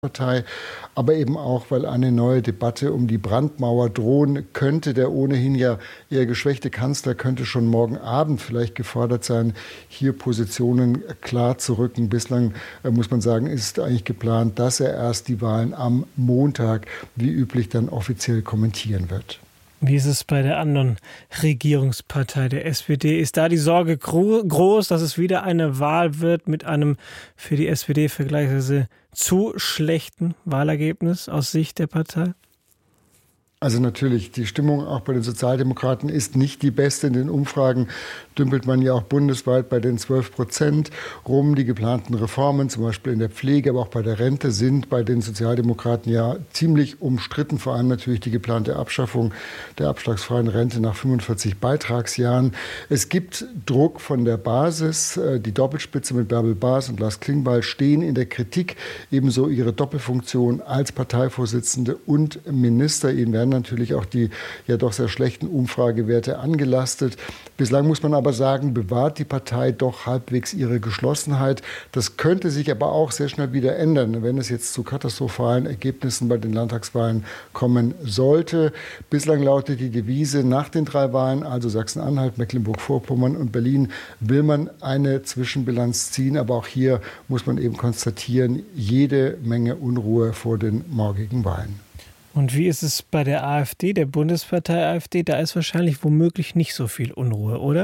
Partei, aber eben auch, weil eine neue Debatte um die Brandmauer drohen könnte. Der ohnehin ja eher geschwächte Kanzler könnte schon morgen Abend vielleicht gefordert sein, hier Positionen klar zu rücken. Bislang muss man sagen, ist eigentlich geplant, dass er erst die Wahlen am Montag wie üblich dann offiziell kommentieren wird. Wie ist es bei der anderen Regierungspartei, der SPD? Ist da die Sorge groß, dass es wieder eine Wahl wird mit einem für die SPD vergleichsweise zu schlechten Wahlergebnis aus Sicht der Partei? Also natürlich, die Stimmung auch bei den Sozialdemokraten ist nicht die beste. In den Umfragen dümpelt man ja auch bundesweit bei den 12% rum. Die geplanten Reformen, zum Beispiel in der Pflege, aber auch bei der Rente, sind bei den Sozialdemokraten ja ziemlich umstritten. Vor allem natürlich die geplante Abschaffung der abschlagsfreien Rente nach 45 Beitragsjahren. Es gibt Druck von der Basis. Die Doppelspitze mit Bärbel Baas und Lars Klingbeil stehen in der Kritik. Ebenso ihre Doppelfunktion als Parteivorsitzende und Minister. Ihnen werden natürlich auch die ja doch sehr schlechten Umfragewerte angelastet. Bislang muss man aber sagen, bewahrt die Partei doch halbwegs ihre Geschlossenheit. Das könnte sich aber auch sehr schnell wieder ändern, wenn es jetzt zu katastrophalen Ergebnissen bei den Landtagswahlen kommen sollte. Bislang lautet die Devise nach den 3 Wahlen, also Sachsen-Anhalt, Mecklenburg-Vorpommern und Berlin, will man eine Zwischenbilanz ziehen. Aber auch hier muss man eben konstatieren, jede Menge Unruhe vor den morgigen Wahlen. Und wie ist es bei der AfD, der Bundespartei AfD? Da ist wahrscheinlich womöglich nicht so viel Unruhe, oder?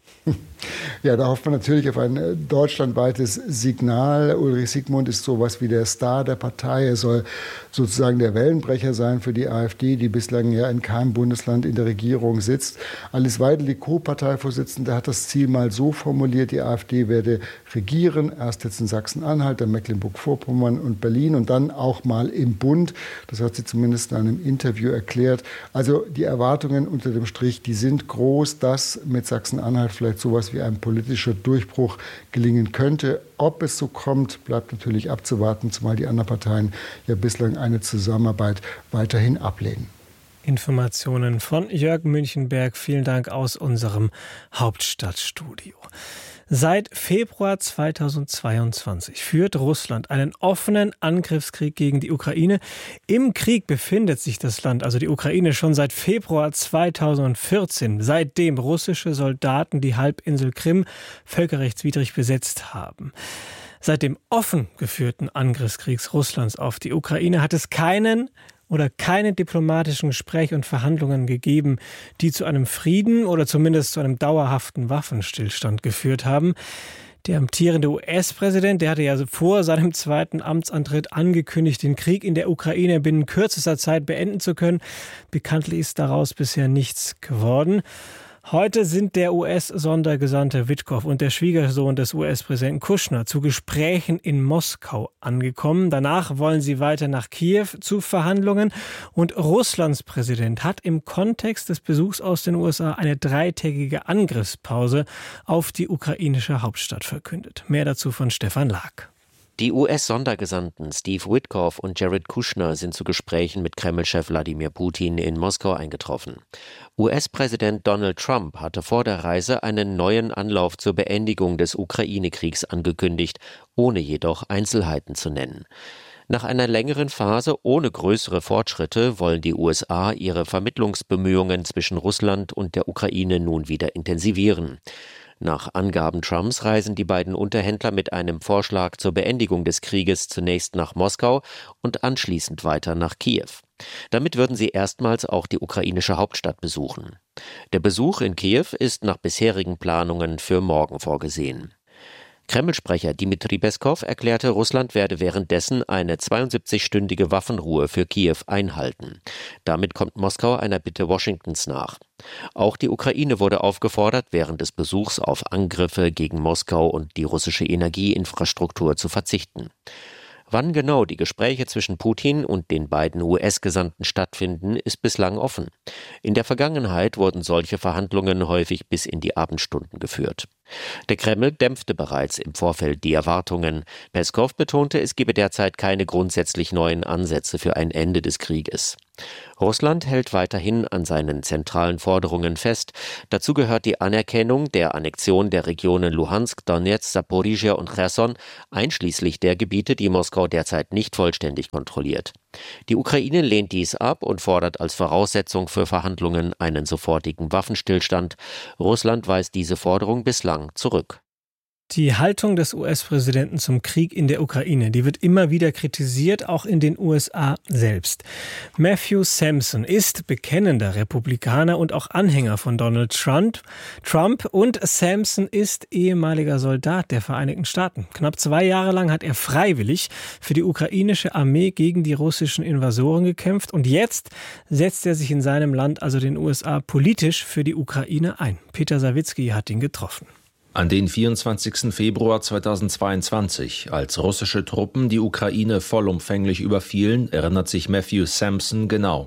Ja, da hofft man natürlich auf ein deutschlandweites Signal. Ulrich Siegmund ist sowas wie der Star der Partei. Er soll sozusagen der Wellenbrecher sein für die AfD, die bislang ja in keinem Bundesland in der Regierung sitzt. Alice Weidel, die Co-Parteivorsitzende, hat das Ziel mal so formuliert, die AfD werde regieren. Erst jetzt in Sachsen-Anhalt, dann Mecklenburg-Vorpommern und Berlin und dann auch mal im Bund. Das hat sie zumindest in einem Interview erklärt. Also die Erwartungen unter dem Strich, die sind groß, dass mit Sachsen-Anhalt vielleicht sowas wie ein politischer Durchbruch gelingen könnte. Ob es so kommt, bleibt natürlich abzuwarten, zumal die anderen Parteien ja bislang eine Zusammenarbeit weiterhin ablehnen. Informationen von Jörg Münchenberg. Vielen Dank aus unserem Hauptstadtstudio. Seit Februar 2022 führt Russland einen offenen Angriffskrieg gegen die Ukraine. Im Krieg befindet sich das Land, also die Ukraine, schon seit Februar 2014, seitdem russische Soldaten die Halbinsel Krim völkerrechtswidrig besetzt haben. Seit dem offen geführten Angriffskriegs Russlands auf die Ukraine hat es keine diplomatischen Gespräche und Verhandlungen gegeben, die zu einem Frieden oder zumindest zu einem dauerhaften Waffenstillstand geführt haben. Der amtierende US-Präsident, der hatte ja vor seinem zweiten Amtsantritt angekündigt, den Krieg in der Ukraine binnen kürzester Zeit beenden zu können. Bekanntlich ist daraus bisher nichts geworden. Heute sind der US-Sondergesandte Witkow und der Schwiegersohn des US-Präsidenten Kushner zu Gesprächen in Moskau angekommen. Danach wollen sie weiter nach Kiew zu Verhandlungen. Und Russlands Präsident hat im Kontext des Besuchs aus den USA eine 3-tägige Angriffspause auf die ukrainische Hauptstadt verkündet. Mehr dazu von Stefan Lag. Die US-Sondergesandten Steve Witkow und Jared Kushner sind zu Gesprächen mit Kreml-Chef Wladimir Putin in Moskau eingetroffen. US-Präsident Donald Trump hatte vor der Reise einen neuen Anlauf zur Beendigung des Ukraine-Kriegs angekündigt, ohne jedoch Einzelheiten zu nennen. Nach einer längeren Phase ohne größere Fortschritte wollen die USA ihre Vermittlungsbemühungen zwischen Russland und der Ukraine nun wieder intensivieren. Nach Angaben Trumps reisen die beiden Unterhändler mit einem Vorschlag zur Beendigung des Krieges zunächst nach Moskau und anschließend weiter nach Kiew. Damit würden sie erstmals auch die ukrainische Hauptstadt besuchen. Der Besuch in Kiew ist nach bisherigen Planungen für morgen vorgesehen. Kreml-Sprecher Dmitri Peskow erklärte, Russland werde währenddessen eine 72-stündige Waffenruhe für Kiew einhalten. Damit kommt Moskau einer Bitte Washingtons nach. Auch die Ukraine wurde aufgefordert, während des Besuchs auf Angriffe gegen Moskau und die russische Energieinfrastruktur zu verzichten. Wann genau die Gespräche zwischen Putin und den beiden US-Gesandten stattfinden, ist bislang offen. In der Vergangenheit wurden solche Verhandlungen häufig bis in die Abendstunden geführt. Der Kreml dämpfte bereits im Vorfeld die Erwartungen. Peskow betonte, es gebe derzeit keine grundsätzlich neuen Ansätze für ein Ende des Krieges. Russland hält weiterhin an seinen zentralen Forderungen fest. Dazu gehört die Anerkennung der Annexion der Regionen Luhansk, Donetsk, Saporizhia und Cherson, einschließlich der Gebiete, die Moskau derzeit nicht vollständig kontrolliert. Die Ukraine lehnt dies ab und fordert als Voraussetzung für Verhandlungen einen sofortigen Waffenstillstand. Russland weist diese Forderung bislang zurück. Die Haltung des US-Präsidenten zum Krieg in der Ukraine, die wird immer wieder kritisiert, auch in den USA selbst. Matthew Sampson ist bekennender Republikaner und auch Anhänger von Donald Trump. Und Sampson ist ehemaliger Soldat der Vereinigten Staaten. Knapp 2 Jahre lang hat er freiwillig für die ukrainische Armee gegen die russischen Invasoren gekämpft. Und jetzt setzt er sich in seinem Land, also den USA, politisch für die Ukraine ein. Peter Sawicki hat ihn getroffen. An den 24. Februar 2022, als russische Truppen die Ukraine vollumfänglich überfielen, erinnert sich Matthew Sampson genau.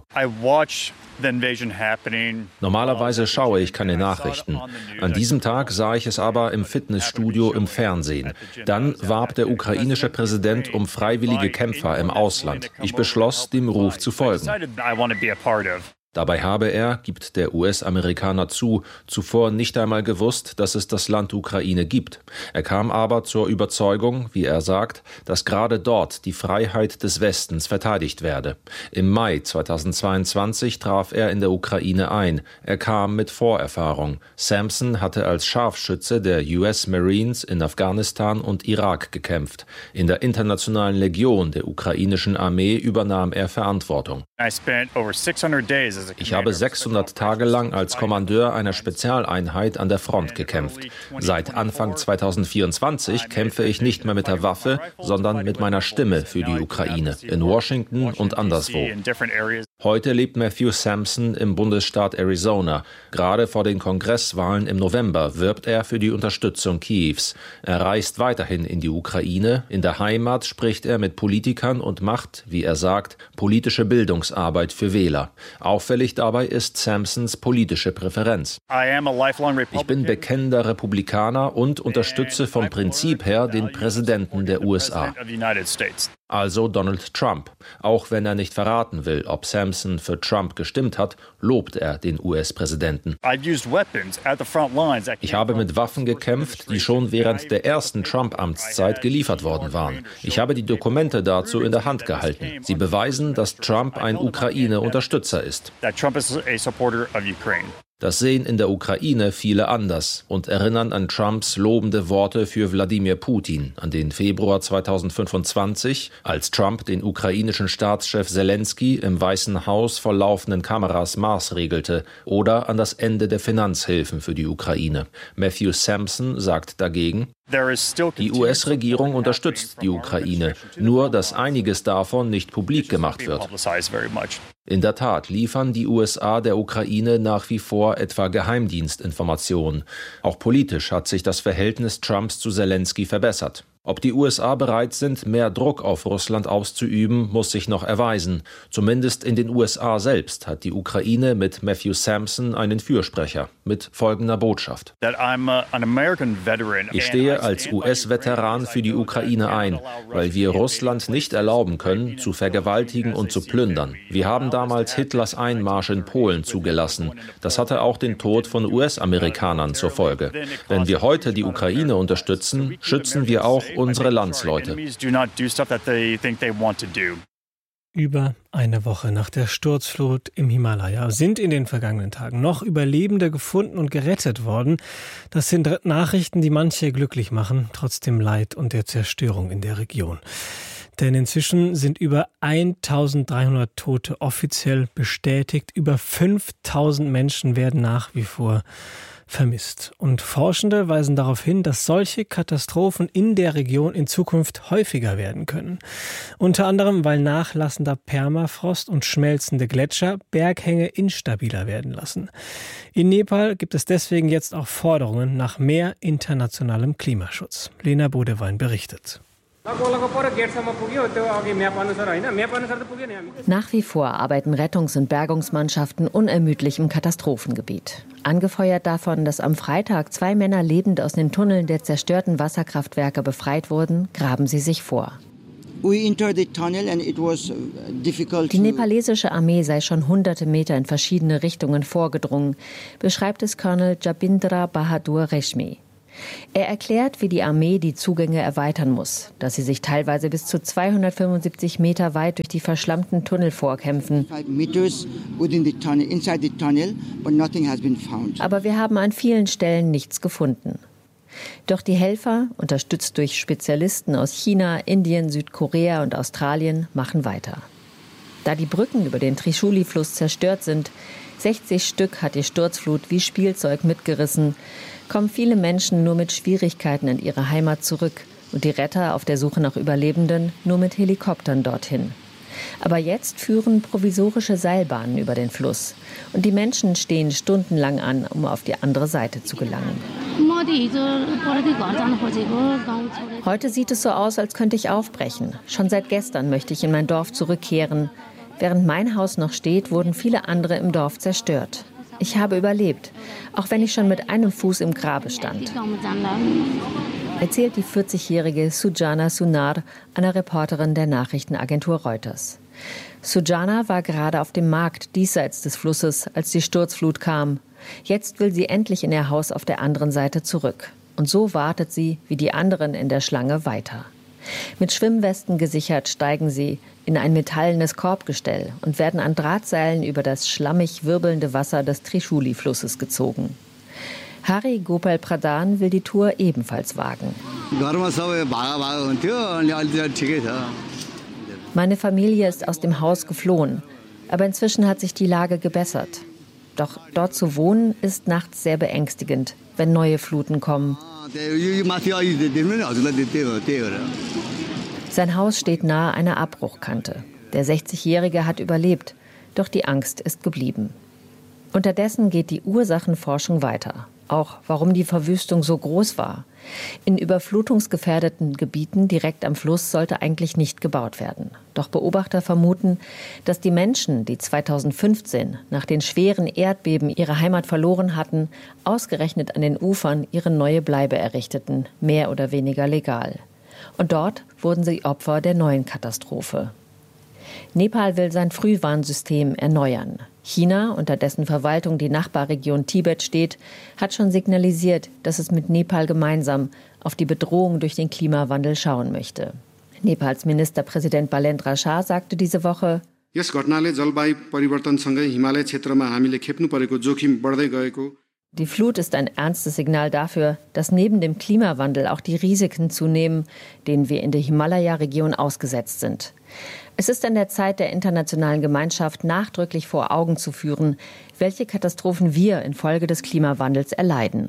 Normalerweise schaue ich keine Nachrichten. An diesem Tag sah ich es aber im Fitnessstudio im Fernsehen. Dann warb der ukrainische Präsident um freiwillige Kämpfer im Ausland. Ich beschloss, dem Ruf zu folgen. Dabei habe er, gibt der US-Amerikaner zu, zuvor nicht einmal gewusst, dass es das Land Ukraine gibt. Er kam aber zur Überzeugung, wie er sagt, dass gerade dort die Freiheit des Westens verteidigt werde. Im Mai 2022 traf er in der Ukraine ein. Er kam mit Vorerfahrung. Sampson hatte als Scharfschütze der US Marines in Afghanistan und Irak gekämpft. In der Internationalen Legion der ukrainischen Armee übernahm er Verantwortung. Ich habe 600 Tage lang als Kommandeur einer Spezialeinheit an der Front gekämpft. Seit Anfang 2024 kämpfe ich nicht mehr mit der Waffe, sondern mit meiner Stimme für die Ukraine, in Washington und anderswo. Heute lebt Matthew Sampson im Bundesstaat Arizona. Gerade vor den Kongresswahlen im November wirbt er für die Unterstützung Kiews. Er reist weiterhin in die Ukraine. In der Heimat spricht er mit Politikern und macht, wie er sagt, politische Bildungsarbeit für Wähler. Auffällig dabei ist Sampsons politische Präferenz. Ich bin bekennender Republikaner und unterstütze vom Prinzip her den Präsidenten der USA. Also Donald Trump. Auch wenn er nicht verraten will, ob Sampson für Trump gestimmt hat, lobt er den US-Präsidenten. Ich habe mit Waffen gekämpft, die schon während der ersten Trump-Amtszeit geliefert worden waren. Ich habe die Dokumente dazu in der Hand gehalten. Sie beweisen, dass Trump ein Ukraine-Unterstützer ist. Das sehen in der Ukraine viele anders und erinnern an Trumps lobende Worte für Wladimir Putin, an den Februar 2025, als Trump den ukrainischen Staatschef Zelensky im Weißen Haus vor laufenden Kameras maßregelte, oder an das Ende der Finanzhilfen für die Ukraine. Matthew Sampson sagt dagegen: Die US-Regierung unterstützt die Ukraine, nur dass einiges davon nicht publik gemacht wird. In der Tat liefern die USA der Ukraine nach wie vor etwa Geheimdienstinformationen. Auch politisch hat sich das Verhältnis Trumps zu Zelensky verbessert. Ob die USA bereit sind, mehr Druck auf Russland auszuüben, muss sich noch erweisen. Zumindest in den USA selbst hat die Ukraine mit Matthew Sampson einen Fürsprecher mit folgender Botschaft: Ich stehe als US-Veteran für die Ukraine ein, weil wir Russland nicht erlauben können, zu vergewaltigen und zu plündern. Wir haben damals Hitlers Einmarsch in Polen zugelassen. Das hatte auch den Tod von US-Amerikanern zur Folge. Wenn wir heute die Ukraine unterstützen, schützen wir auch unsere Landsleute. Über eine Woche nach der Sturzflut im Himalaya sind in den vergangenen Tagen noch Überlebende gefunden und gerettet worden. Das sind Nachrichten, die manche glücklich machen, trotz dem Leid und der Zerstörung in der Region. Denn inzwischen sind über 1300 Tote offiziell bestätigt. Über 5000 Menschen werden nach wie vor vermisst. Und Forschende weisen darauf hin, dass solche Katastrophen in der Region in Zukunft häufiger werden können. Unter anderem, weil nachlassender Permafrost und schmelzende Gletscher Berghänge instabiler werden lassen. In Nepal gibt es deswegen jetzt auch Forderungen nach mehr internationalem Klimaschutz. Lena Bodewein berichtet. Nach wie vor arbeiten Rettungs- und Bergungsmannschaften unermüdlich im Katastrophengebiet. Angefeuert davon, dass am Freitag 2 Männer lebend aus den Tunneln der zerstörten Wasserkraftwerke befreit wurden, graben sie sich vor. Die nepalesische Armee sei schon hunderte Meter in verschiedene Richtungen vorgedrungen, beschreibt es Colonel Jabindra Bahadur Reshmi. Er erklärt, wie die Armee die Zugänge erweitern muss, dass sie sich teilweise bis zu 275 Meter weit durch die verschlammten Tunnel vorkämpfen. Aber wir haben an vielen Stellen nichts gefunden. Doch die Helfer, unterstützt durch Spezialisten aus China, Indien, Südkorea und Australien, machen weiter. Da die Brücken über den Trishuli-Fluss zerstört sind, 60 Stück hat die Sturzflut wie Spielzeug mitgerissen, kommen viele Menschen nur mit Schwierigkeiten in ihre Heimat zurück und die Retter auf der Suche nach Überlebenden nur mit Helikoptern dorthin. Aber jetzt führen provisorische Seilbahnen über den Fluss und die Menschen stehen stundenlang an, um auf die andere Seite zu gelangen. Heute sieht es so aus, als könnte ich aufbrechen. Schon seit gestern möchte ich in mein Dorf zurückkehren. Während mein Haus noch steht, wurden viele andere im Dorf zerstört. Ich habe überlebt, auch wenn ich schon mit einem Fuß im Grabe stand, erzählt die 40-jährige Sujana Sunar einer Reporterin der Nachrichtenagentur Reuters. Sujana war gerade auf dem Markt diesseits des Flusses, als die Sturzflut kam. Jetzt will sie endlich in ihr Haus auf der anderen Seite zurück. Und so wartet sie, wie die anderen in der Schlange, weiter. Mit Schwimmwesten gesichert steigen sie in ein metallenes Korbgestell und werden an Drahtseilen über das schlammig wirbelnde Wasser des Trishuli-Flusses gezogen. Hari Gopal Pradhan will die Tour ebenfalls wagen. Meine Familie ist aus dem Haus geflohen, aber inzwischen hat sich die Lage gebessert. Doch dort zu wohnen ist nachts sehr beängstigend, wenn neue Fluten kommen. Sein Haus steht nahe einer Abbruchkante. Der 60-Jährige hat überlebt, doch die Angst ist geblieben. Unterdessen geht die Ursachenforschung weiter. Auch warum die Verwüstung so groß war. In überflutungsgefährdeten Gebieten direkt am Fluss sollte eigentlich nicht gebaut werden. Doch Beobachter vermuten, dass die Menschen, die 2015 nach den schweren Erdbeben ihre Heimat verloren hatten, ausgerechnet an den Ufern ihre neue Bleibe errichteten, mehr oder weniger legal. Und dort wurden sie Opfer der neuen Katastrophe. Nepal will sein Frühwarnsystem erneuern. China, unter dessen Verwaltung die Nachbarregion Tibet steht, hat schon signalisiert, dass es mit Nepal gemeinsam auf die Bedrohung durch den Klimawandel schauen möchte. Nepals Ministerpräsident Balendra Shah sagte diese Woche: Die Flut ist ein ernstes Signal dafür, dass neben dem Klimawandel auch die Risiken zunehmen, denen wir in der Himalaya-Region ausgesetzt sind. Es ist an der Zeit, der internationalen Gemeinschaft nachdrücklich vor Augen zu führen, welche Katastrophen wir infolge des Klimawandels erleiden.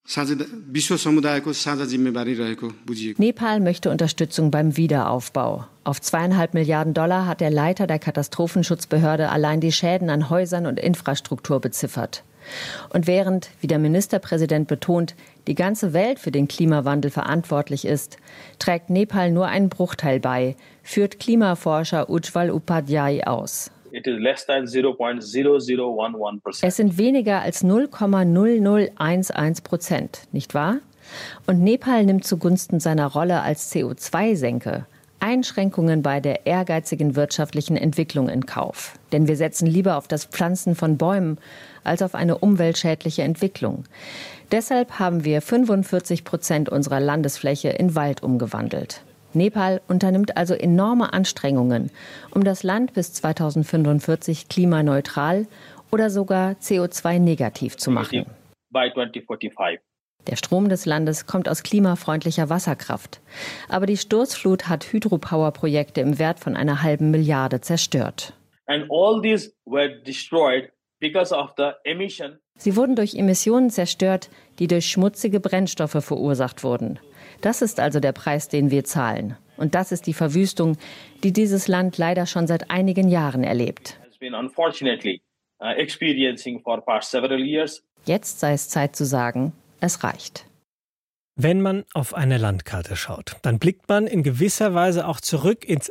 Nepal möchte Unterstützung beim Wiederaufbau. Auf $2,5 Milliarden hat der Leiter der Katastrophenschutzbehörde allein die Schäden an Häusern und Infrastruktur beziffert. Und während, wie der Ministerpräsident betont, die ganze Welt für den Klimawandel verantwortlich ist, trägt Nepal nur einen Bruchteil bei, führt Klimaforscher Ujjwal Upadhyay aus. Es sind weniger als 0,0011%, nicht wahr? Und Nepal nimmt zugunsten seiner Rolle als CO2-Senke Einschränkungen bei der ehrgeizigen wirtschaftlichen Entwicklung in Kauf. Denn wir setzen lieber auf das Pflanzen von Bäumen als auf eine umweltschädliche Entwicklung. Deshalb haben wir 45% unserer Landesfläche in Wald umgewandelt. Nepal unternimmt also enorme Anstrengungen, um das Land bis 2045 klimaneutral oder sogar CO2-negativ zu machen. Der Strom des Landes kommt aus klimafreundlicher Wasserkraft. Aber die Sturzflut hat Hydropower-Projekte im Wert von $1,5 Milliarden zerstört. Sie wurden durch Emissionen zerstört, die durch schmutzige Brennstoffe verursacht wurden. Das ist also der Preis, den wir zahlen. Und das ist die Verwüstung, die dieses Land leider schon seit einigen Jahren erlebt. Jetzt sei es Zeit zu sagen, es reicht. Wenn man auf eine Landkarte schaut, dann blickt man in gewisser Weise auch zurück ins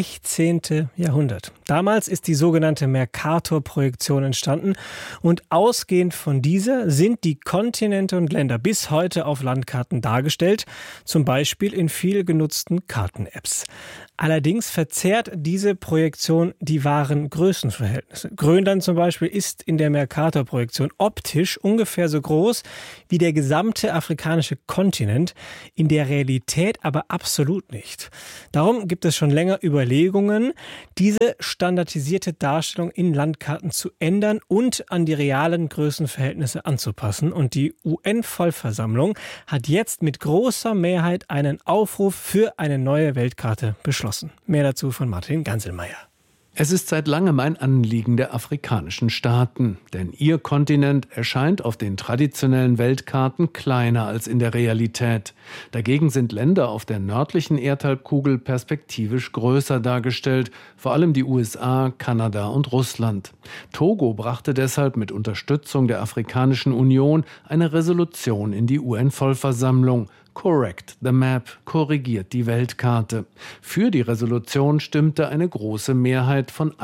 16. Jahrhundert. Damals ist die sogenannte Mercator-Projektion entstanden und ausgehend von dieser sind die Kontinente und Länder bis heute auf Landkarten dargestellt, zum Beispiel in viel genutzten Karten-Apps. Allerdings verzerrt diese Projektion die wahren Größenverhältnisse. Grönland zum Beispiel ist in der Mercator-Projektion optisch ungefähr so groß wie der gesamte afrikanische Kontinent, in der Realität aber absolut nicht. Darum gibt es schon länger Überlegungen, diese standardisierte Darstellung in Landkarten zu ändern und an die realen Größenverhältnisse anzupassen. Und die UN-Vollversammlung hat jetzt mit großer Mehrheit einen Aufruf für eine neue Weltkarte beschlossen. Mehr dazu von Martin Ganselmeier. Es ist seit langem ein Anliegen der afrikanischen Staaten, denn ihr Kontinent erscheint auf den traditionellen Weltkarten kleiner als in der Realität. Dagegen sind Länder auf der nördlichen Erdhalbkugel perspektivisch größer dargestellt, vor allem die USA, Kanada und Russland. Togo brachte deshalb mit Unterstützung der Afrikanischen Union eine Resolution in die UN-Vollversammlung. Correct the Map, korrigiert die Weltkarte. Für die Resolution stimmte eine große Mehrheit von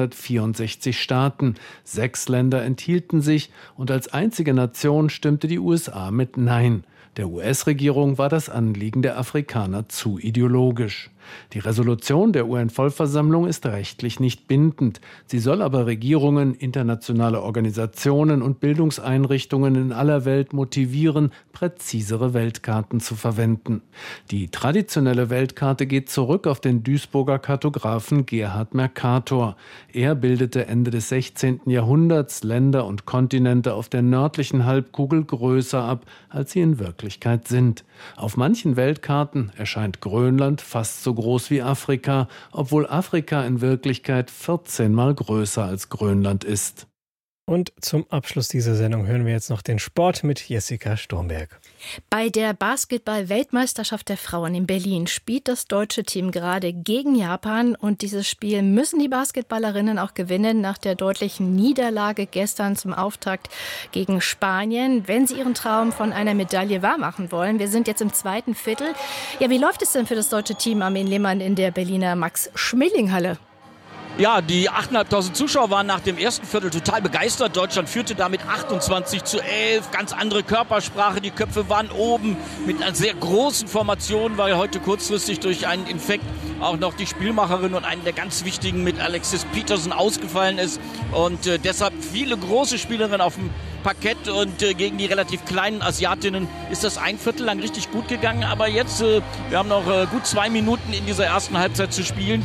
164 Staaten. 6 Länder enthielten sich und als einzige Nation stimmte die USA mit Nein. Der US-Regierung war das Anliegen der Afrikaner zu ideologisch. Die Resolution der UN-Vollversammlung ist rechtlich nicht bindend. Sie soll aber Regierungen, internationale Organisationen und Bildungseinrichtungen in aller Welt motivieren, präzisere Weltkarten zu verwenden. Die traditionelle Weltkarte geht zurück auf den Duisburger Kartografen Gerhard Mercator. Er bildete Ende des 16. Jahrhunderts Länder und Kontinente auf der nördlichen Halbkugel größer ab, als sie in Wirklichkeit sind. Auf manchen Weltkarten erscheint Grönland fast so groß wie Afrika, obwohl Afrika in Wirklichkeit 14-mal größer als Grönland ist. Und zum Abschluss dieser Sendung hören wir jetzt noch den Sport mit Jessica Sturmberg. Bei der Basketball-Weltmeisterschaft der Frauen in Berlin spielt das deutsche Team gerade gegen Japan. Und dieses Spiel müssen die Basketballerinnen auch gewinnen nach der deutlichen Niederlage gestern zum Auftakt gegen Spanien, wenn sie ihren Traum von einer Medaille wahrmachen wollen. Wir sind jetzt im zweiten Viertel. Ja, wie läuft es denn für das deutsche Team, Armin Lehmann, in der Berliner Max-Schmeling-Halle? Ja, die 8.500 Zuschauer waren nach dem ersten Viertel total begeistert. Deutschland führte damit 28:11. Ganz andere Körpersprache, die Köpfe waren oben mit einer sehr großen Formation, weil heute kurzfristig durch einen Infekt auch noch die Spielmacherin und eine der ganz wichtigen mit Alexis Peterson ausgefallen ist. Und deshalb viele große Spielerinnen auf dem Parkett und gegen die relativ kleinen Asiatinnen ist das ein Viertel lang richtig gut gegangen. Aber jetzt, wir haben noch gut 2 Minuten in dieser ersten Halbzeit zu spielen.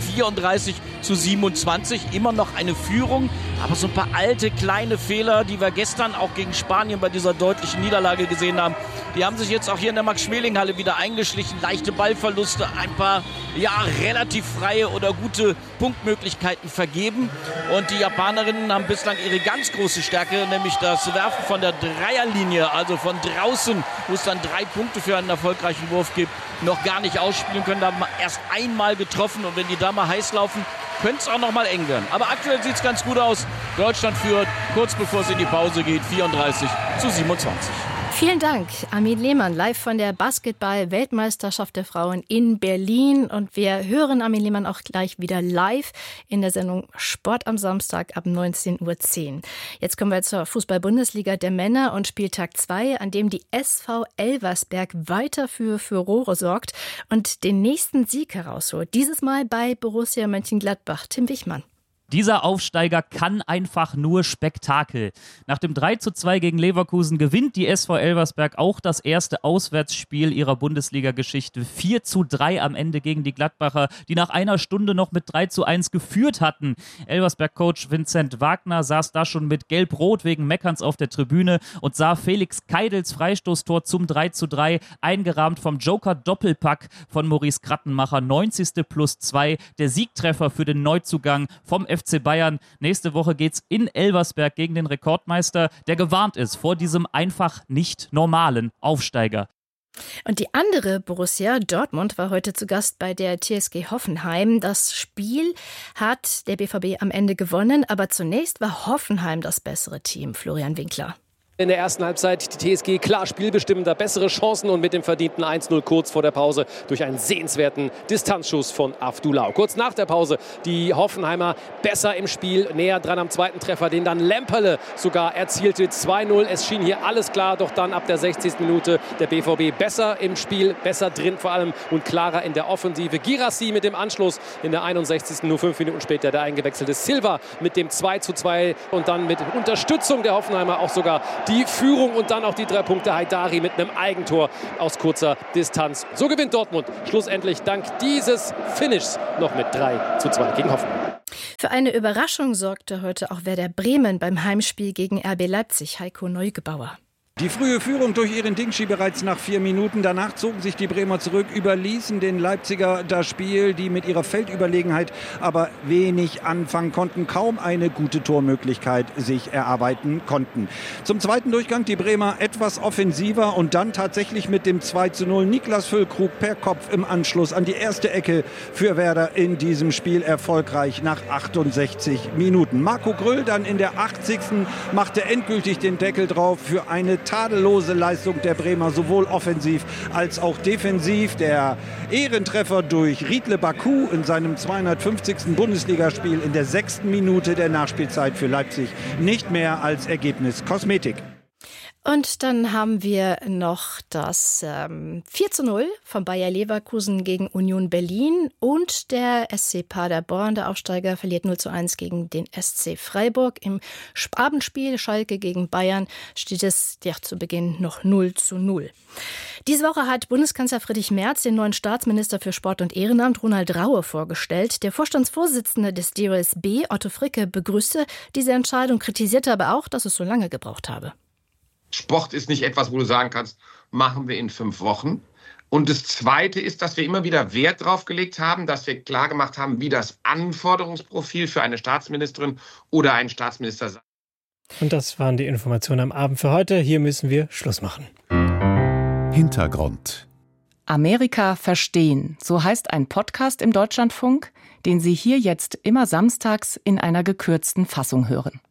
34:27, immer noch eine Führung. Aber so ein paar alte, kleine Fehler, die wir gestern auch gegen Spanien bei dieser deutlichen Niederlage gesehen haben, die haben sich jetzt auch hier in der Max-Schmeling-Halle wieder eingeschlichen. Leichte Ballverluste, ein paar relativ freie oder gute Punktmöglichkeiten vergeben. Und die Japanerinnen haben bislang ihre ganz große Stärke, nämlich das Werfen von der Dreierlinie, also von draußen, wo es dann 3 Punkte für einen erfolgreichen Wurf gibt, noch gar nicht ausspielen können. Da haben wir erst einmal getroffen und wenn die da mal heiß laufen, könnte es auch noch mal eng werden. Aber aktuell sieht es ganz gut aus. Deutschland führt, kurz bevor es in die Pause geht, 34:27. Vielen Dank, Armin Lehmann, live von der Basketball-Weltmeisterschaft der Frauen in Berlin. Und wir hören Armin Lehmann auch gleich wieder live in der Sendung Sport am Samstag ab 19:10 Uhr. Jetzt kommen wir zur Fußball-Bundesliga der Männer und Spieltag 2, an dem die SV Elversberg weiter für Furore sorgt und den nächsten Sieg herausholt. Dieses Mal bei Borussia Mönchengladbach. Tim Wichmann. Dieser Aufsteiger kann einfach nur Spektakel. Nach dem 3:2 gegen Leverkusen gewinnt die SV Elversberg auch das erste Auswärtsspiel ihrer Bundesliga-Geschichte. 4:3 am Ende gegen die Gladbacher, die nach einer Stunde noch mit 3:1 geführt hatten. Elversberg-Coach Vincent Wagner saß da schon mit Gelb-Rot wegen Meckerns auf der Tribüne und sah Felix Keidels Freistoßtor zum 3:3, eingerahmt vom Joker-Doppelpack von Maurice Krattenmacher. 90+2, der Siegtreffer für den Neuzugang vom FC Bayern. Nächste Woche geht's in Elversberg gegen den Rekordmeister, der gewarnt ist vor diesem einfach nicht normalen Aufsteiger. Und die andere Borussia, Dortmund, war heute zu Gast bei der TSG Hoffenheim. Das Spiel hat der BVB am Ende gewonnen, aber zunächst war Hoffenheim das bessere Team. Florian Winkler. In der ersten Halbzeit die TSG klar spielbestimmender, bessere Chancen und mit dem verdienten 1-0 kurz vor der Pause durch einen sehenswerten Distanzschuss von Avdulau. Kurz nach der Pause die Hoffenheimer besser im Spiel, näher dran am zweiten Treffer, den dann Lemperle sogar erzielte. 2-0, es schien hier alles klar, doch dann ab der 60. Minute der BVB besser im Spiel, besser drin vor allem und klarer in der Offensive. Guirassy mit dem Anschluss in der 61. Nur 5 Minuten später der eingewechselte Silva mit dem 2-2 und dann mit Unterstützung der Hoffenheimer auch sogar die Führung und dann auch die 3 Punkte. Haidari mit einem Eigentor aus kurzer Distanz. So gewinnt Dortmund schlussendlich dank dieses Finishes noch mit 3-2 gegen Hoffenheim. Für eine Überraschung sorgte heute auch Werder Bremen beim Heimspiel gegen RB Leipzig. Heiko Neugebauer. Die frühe Führung durch Erin Dingschi bereits nach 4 Minuten. Danach zogen sich die Bremer zurück, überließen den Leipziger das Spiel, die mit ihrer Feldüberlegenheit aber wenig anfangen konnten, kaum eine gute Tormöglichkeit sich erarbeiten konnten. Zum zweiten Durchgang die Bremer etwas offensiver und dann tatsächlich mit dem 2-0 Niklas Füllkrug per Kopf im Anschluss an die erste Ecke für Werder in diesem Spiel erfolgreich nach 68 Minuten. Marco Gröll dann in der 80. machte endgültig den Deckel drauf für eine tadellose Leistung der Bremer, sowohl offensiv als auch defensiv. Der Ehrentreffer durch Riedle Baku in seinem 250. Bundesligaspiel in der 6. Minute der Nachspielzeit für Leipzig nicht mehr als Ergebnis Kosmetik. Und dann haben wir noch das 4-0 von Bayer Leverkusen gegen Union Berlin und der SC Paderborn, der Aufsteiger, verliert 0-1 gegen den SC Freiburg. Im Abendspiel Schalke gegen Bayern steht es zu Beginn noch 0-0. Diese Woche hat Bundeskanzler Friedrich Merz den neuen Staatsminister für Sport und Ehrenamt Ronald Raue vorgestellt. Der Vorstandsvorsitzende des DOSB, Otto Fricke, begrüßte diese Entscheidung, kritisierte aber auch, dass es so lange gebraucht habe. Sport ist nicht etwas, wo du sagen kannst, machen wir in 5 Wochen. Und das Zweite ist, dass wir immer wieder Wert drauf gelegt haben, dass wir klar gemacht haben, wie das Anforderungsprofil für eine Staatsministerin oder einen Staatsminister sei. Und das waren die Informationen am Abend für heute. Hier müssen wir Schluss machen. Hintergrund. Amerika verstehen, so heißt ein Podcast im Deutschlandfunk, den Sie hier jetzt immer samstags in einer gekürzten Fassung hören.